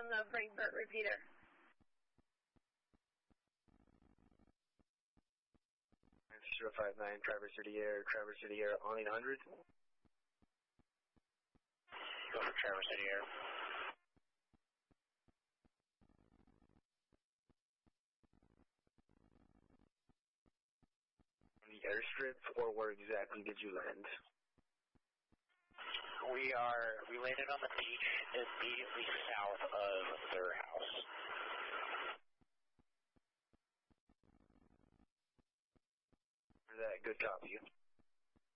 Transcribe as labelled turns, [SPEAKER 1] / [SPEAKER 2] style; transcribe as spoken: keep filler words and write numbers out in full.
[SPEAKER 1] on the Frankfurt repeater.
[SPEAKER 2] zero five nine, Traverse City Air, Traverse City Air on eight hundred.
[SPEAKER 3] Go for Traverse City Air.
[SPEAKER 2] The airstrip, or where exactly did you land?
[SPEAKER 3] We are, we landed on the beach immediately south of their house.
[SPEAKER 2] That good copy.